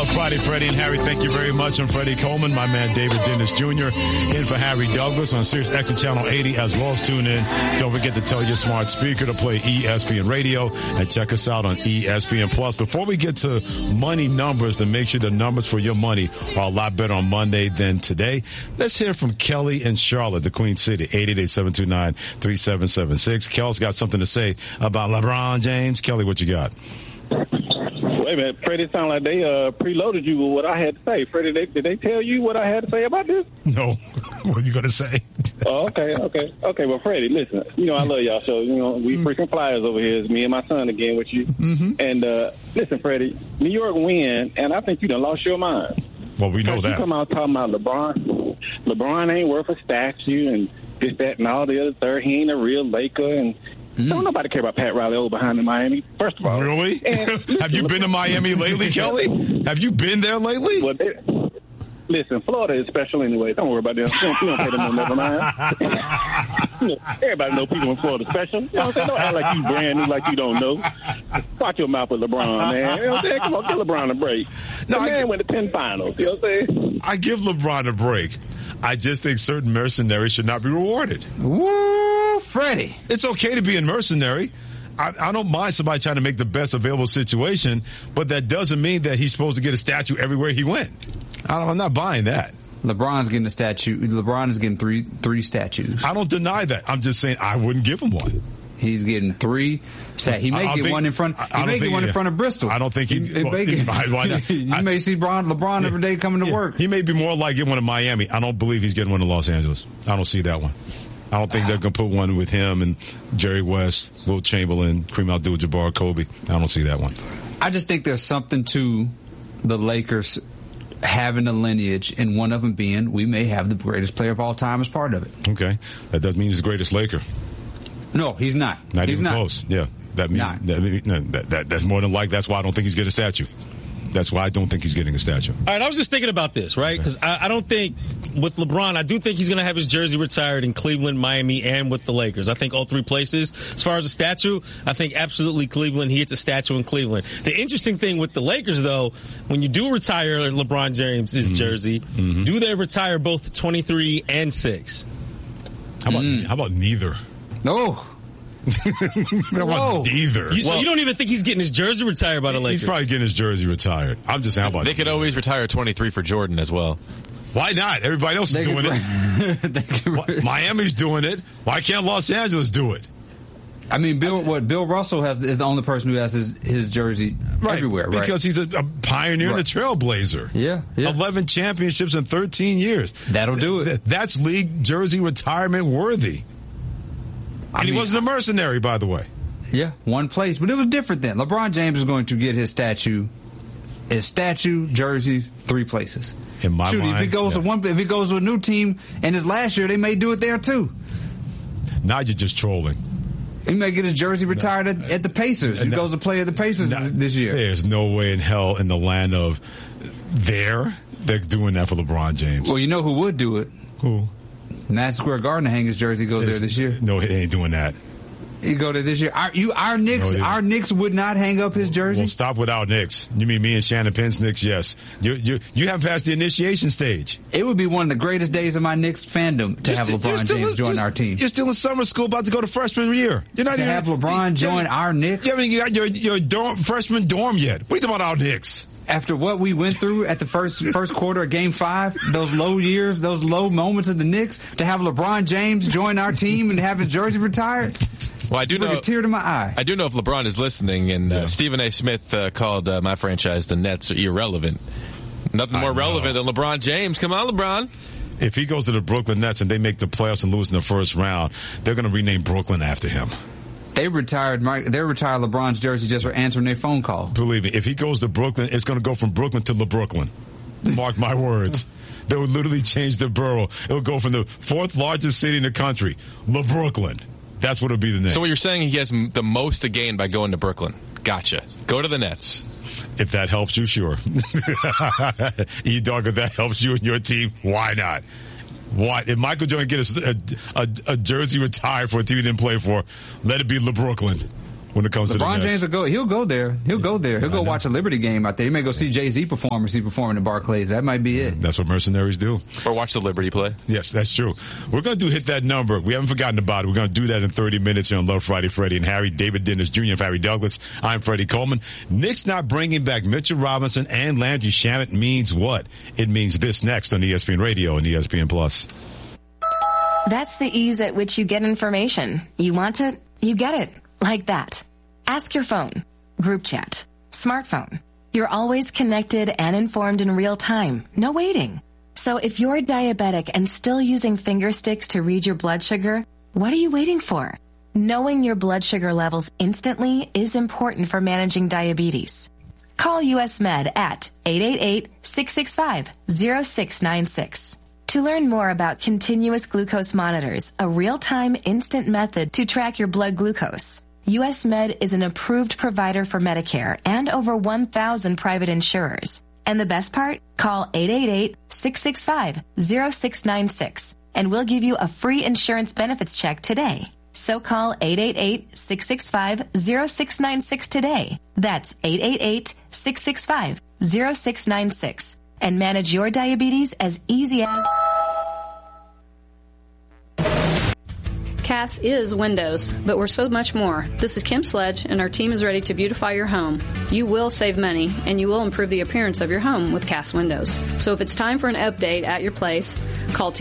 Friday, Freddie and Harry. Thank you very much. I'm Freddie Coleman, my man David Dennis Jr. in for Harry Douglas on Sirius XM Channel 80 as well as tune in. Don't forget to tell your smart speaker to play ESPN Radio and check us out on ESPN Plus. Before we get to money numbers, to make sure the numbers for your money are a lot better on Monday than today, let's hear from Kelly in Charlotte, the Queen City, 888-729-3776. Kel's got something to say about LeBron James. Kelly, what you got? Wait a minute, Freddie, it sounded like they preloaded you with what I had to say. Freddie, did they tell you what I had to say about this? No. What are you going to say? Oh, okay. Well, Freddie, listen, I love y'all, so, we freaking flyers over here. It's me and my son again with you. Mm-hmm. And, listen, Freddie, New York win, and I think you done lost your mind. Well, we know that. You come out talking about LeBron. LeBron ain't worth a statue and this, that, and all the other third. He ain't a real Laker, and don't nobody care about Pat Riley over behind in Miami, first of all. Really? Have you been to Miami lately, Kelly? Have you been there lately? Well, listen, Florida is special anyway. Don't worry about them. You don't pay them no never mind. Everybody know people in Florida special. You know what I'm saying? Don't act like you brand new, like you don't know. Watch your mouth with LeBron, man. You know what I'm saying? Come on, give LeBron a break. The man went to 10 finals. You know what I'm saying? I give LeBron a break. I just think certain mercenaries should not be rewarded. Woo, Freddie. It's okay to be a mercenary. I don't mind somebody trying to make the best available situation, but that doesn't mean that he's supposed to get a statue everywhere he went. I'm not buying that. LeBron's getting a statue. LeBron is getting three statues. I don't deny that. I'm just saying I wouldn't give him one. He's getting three. He may get one in front. He may get one in front of Bristol. I don't think why not? You may see LeBron every day coming to work. He may be more like getting one in Miami. I don't believe he's getting one in Los Angeles. I don't see that one. I don't think they're going to put one with him and Jerry West, Will Chamberlain, Kareem Abdul-Jabbar, Kobe. I don't see that one. I just think there's something to the Lakers having a lineage, and one of them being we may have the greatest player of all time as part of it. Okay. That doesn't mean he's the greatest Laker. No, he's not. He's even close. Yeah. That means that's more than like. That's why I don't think he's getting a statue. That's why I don't think he's getting a statue. All right, I was just thinking about this, right? Because I don't think with LeBron, I do think he's going to have his jersey retired in Cleveland, Miami, and with the Lakers. I think all three places. As far as a statue, I think absolutely Cleveland. He gets a statue in Cleveland. The interesting thing with the Lakers, though, when you do retire LeBron James' jersey, do they retire both 23 and 6? How about neither? No. Either. So you don't even think he's getting his jersey retired by the Lakers? He's probably getting his jersey retired. I'm just saying, how about they could always retire 23 for Jordan as well. Why not? Everybody else is doing it. Miami's doing it. Why can't Los Angeles do it? I mean, Bill Russell is the only person who has his jersey everywhere, right? Because he's a pioneer and a trailblazer. Yeah. 11 championships in 13 years. That'll do it. That's league jersey retirement worthy. And he wasn't a mercenary, by the way. Yeah, one place. But it was different then. LeBron James is going to get his statue, jerseys, 3 places. In my mind, if he goes to a new team, and his last year, they may do it there too. Now you're just trolling. He may get his jersey retired at the Pacers. He goes to play at the Pacers this year. There's no way in hell in the land of they're doing that for LeBron James. Well, you know who would do it? Who? Madison Square Garden to hang his jersey goes there this year. No, he ain't doing that. You go there this year. Our Knicks would not hang up his jersey. Well, stop with our Knicks. You mean me and Shannon Penn's Knicks? Yes. You haven't passed the initiation stage. It would be one of the greatest days of my Knicks fandom to have LeBron James join our team. You're still in summer school, about to go to freshman year. You're not to have LeBron join our Knicks. You haven't got your freshman dorm yet. What are you talking about our Knicks? After what we went through at the first quarter of Game 5, those low years, those low moments of the Knicks, to have LeBron James join our team and have his jersey retired. Well, I do know. A tear to my eye. I do know if LeBron is listening, and Stephen A. Smith called my franchise the Nets are irrelevant. Nothing more relevant than LeBron James. Come on, LeBron. If he goes to the Brooklyn Nets and they make the playoffs and lose in the first round, they're going to rename Brooklyn after him. They retired LeBron's jersey just for answering their phone call. Believe me, if he goes to Brooklyn, it's going to go from Brooklyn to LeBrooklyn. Mark my words. They will literally change the borough. It will go from the 4th largest city in the country, LeBrooklyn. That's what it'll be the name. So what you're saying, he has the most to gain by going to Brooklyn. Gotcha. Go to the Nets. If that helps you, sure. E-Dog, if that helps you and your team, why not? Why? If Michael Jordan get a jersey retired for a team he didn't play for, let it be LeBrooklyn. when it comes to the LeBron Nets. James will go. He'll go there. He'll go there. He'll go watch a Liberty game out there. He may go see Jay-Z perform or see performing at Barclays. That might be it. That's what mercenaries do. Or watch the Liberty play. Yes, that's true. We're going to hit that number. We haven't forgotten about it. We're going to do that in 30 minutes here on Love Friday, Freddie and Harry. David Dennis Jr. and Harry Douglas. I'm Freddie Coleman. Knicks not bringing back Mitchell Robinson and Landry Shamet means what? It means this next on ESPN Radio and ESPN Plus. That's the ease at which you get information. You want it, you get it. Like that. Ask your phone, group chat, smartphone. You're always connected and informed in real time. No waiting. So if you're diabetic and still using finger sticks to read your blood sugar, what are you waiting for? Knowing your blood sugar levels instantly is important for managing diabetes. Call US Med at 888-665-0696. To learn more about continuous glucose monitors, a real-time instant method to track your blood glucose. US Med is an approved provider for Medicare and over 1,000 private insurers. And the best part? Call 888-665-0696 and we'll give you a free insurance benefits check today. So call 888-665-0696 today. That's 888-665-0696 and manage your diabetes as easy as... CAS is Windows, but we're so much more. This is Kim Sledge, and our team is ready to beautify your home. You will save money, and you will improve the appearance of your home with CAS Windows. So if it's time for an update at your place, call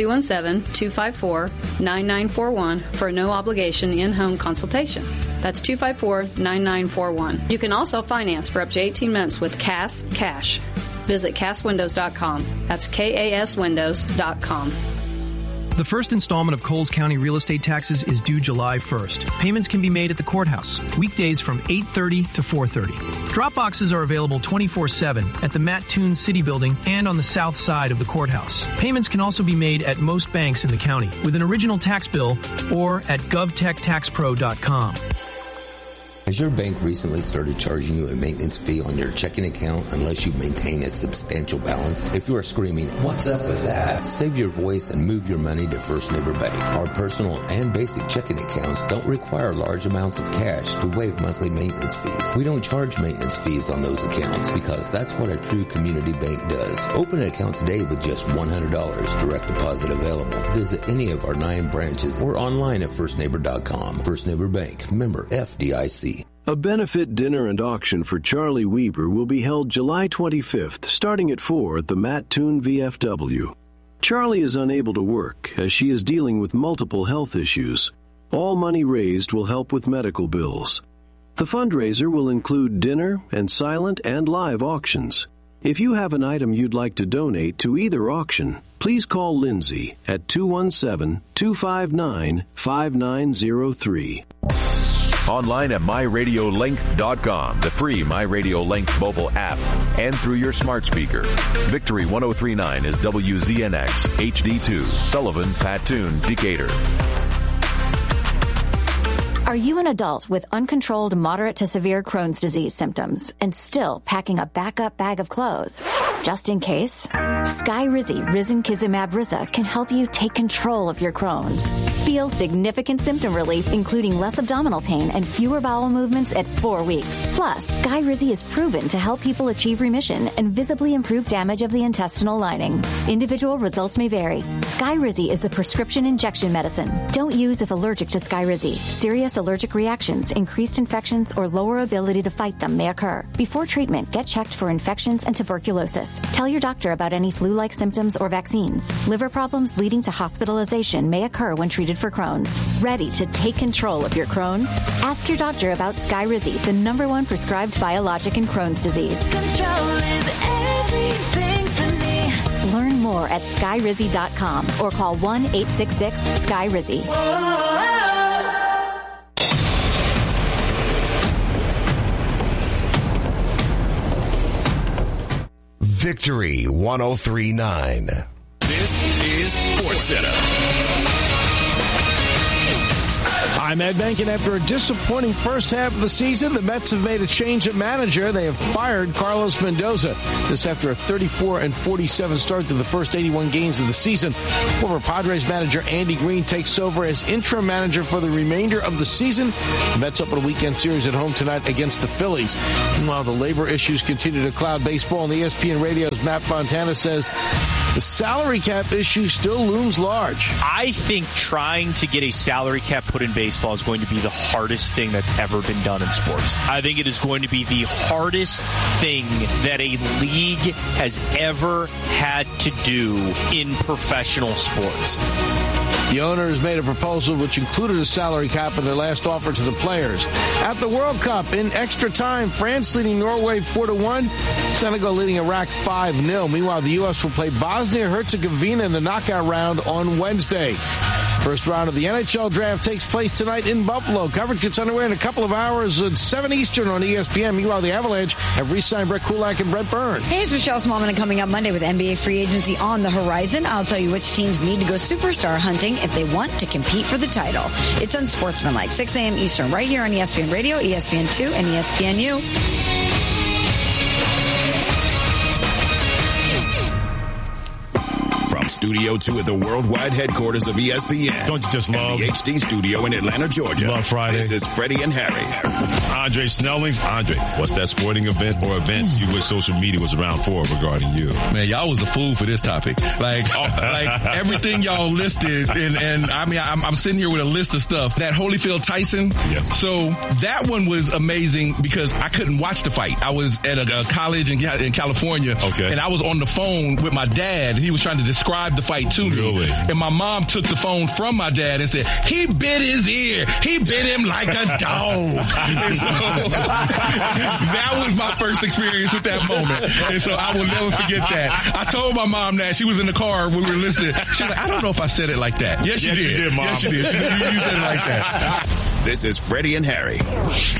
217-254-9941 for a no-obligation in-home consultation. That's 254-9941. You can also finance for up to 18 months with CAS Cash. Visit CASWindows.com. That's KASWindows.com. The first installment of Coles County real estate taxes is due July 1st. Payments can be made at the courthouse, weekdays from 8:30 to 4:30. Drop boxes are available 24/7 at the Matt Toon City Building and on the south side of the courthouse. Payments can also be made at most banks in the county with an original tax bill or at govtechtaxpro.com. Has your bank recently started charging you a maintenance fee on your checking account unless you maintain a substantial balance? If you are screaming, "What's up with that?" save your voice and move your money to First Neighbor Bank. Our personal and basic checking accounts don't require large amounts of cash to waive monthly maintenance fees. We don't charge maintenance fees on those accounts because that's what a true community bank does. Open an account today with just $100, direct deposit available. Visit any of our 9 branches or online at firstneighbor.com. First Neighbor Bank, member FDIC. A benefit dinner and auction for Charlie Weber will be held July 25th, starting at 4 at the Matt Toon VFW. Charlie is unable to work as she is dealing with multiple health issues. All money raised will help with medical bills. The fundraiser will include dinner and silent and live auctions. If you have an item you'd like to donate to either auction, please call Lindsay at 217-259-5903. Online at MyRadioLink.com, the free MyRadioLink mobile app, and through your smart speaker. Victory 1039 is WZNX HD2, Sullivan, Patoon, Decatur. Are you an adult with uncontrolled moderate to severe Crohn's disease symptoms and still packing a backup bag of clothes? Just in case? Skyrizi Risankizumab Riza can help you take control of your Crohn's. Feel significant symptom relief, including less abdominal pain and fewer bowel movements at 4 weeks. Plus, Skyrizi is proven to help people achieve remission and visibly improve damage of the intestinal lining. Individual results may vary. Skyrizi is a prescription injection medicine. Don't use if allergic to Skyrizi. Serious allergic reactions, increased infections, or lower ability to fight them may occur. Before treatment, get checked for infections and tuberculosis. Tell your doctor about any flu-like symptoms or vaccines. Liver problems leading to hospitalization may occur when treated for Crohn's. Ready to take control of your Crohn's? Ask your doctor about Skyrizi, the #1 prescribed biologic in Crohn's disease. Control is everything to me. Learn more at Skyrizi.com or call 1-866-SKYRIZI. Victory 1039. This is SportsCenter. I'm Ed Bank, and after a disappointing first half of the season, the Mets have made a change at manager. They have fired Carlos Mendoza. This after a 34-47 start to the first 81 games of the season. Former Padres manager Andy Green takes over as interim manager for the remainder of the season. The Mets open a weekend series at home tonight against the Phillies. Meanwhile, the labor issues continue to cloud baseball, and the ESPN Radio's Matt Fontana says the salary cap issue still looms large. I think trying to get a salary cap put in baseball is going to be the hardest thing that's ever been done in sports. I think it is going to be the hardest thing that a league has ever had to do in professional sports. The owners made a proposal which included a salary cap in their last offer to the players. At the World Cup, in extra time, France leading Norway 4-1, Senegal leading Iraq 5-0. Meanwhile, the U.S. will play Bosnia-Herzegovina in the knockout round on Wednesday. First round of the NHL draft takes place tonight in Buffalo. Coverage gets underway in a couple of hours at 7 Eastern on ESPN. Meanwhile, the Avalanche have re-signed Brett Kulak and Brett Burns. Hey, it's Michelle Smallman, and coming up Monday with NBA free agency on the horizon, I'll tell you which teams need to go superstar hunting if they want to compete for the title. It's Unsportsmanlike, 6 a.m. Eastern, right here on ESPN Radio, ESPN2, and ESPNU. Studio 2 at the worldwide headquarters of ESPN. Don't you just love the HD studio in Atlanta, Georgia? Love Friday. This is Freddie and Harry. Andre Snellings. Andre, what's that sporting event or events you wish social media was around for regarding you? Man, y'all was a fool for this topic. Like everything y'all listed, and I mean, I'm sitting here with a list of stuff. That Holyfield Tyson. Yeah. So that one was amazing because I couldn't watch the fight. I was at a college in California. Okay. And I was on the phone with my dad, and he was trying to describe the fight to me. And my mom took the phone from my dad and said, he bit his ear. He bit him like a dog. And so that was my first experience with that moment. And so I will never forget that. I told my mom that. She was in the car when we were listening. She was like, I don't know if I said it like that. Yes, you did. You did, Mom. Yes, you did. You said it like that. This is Freddie and Harry.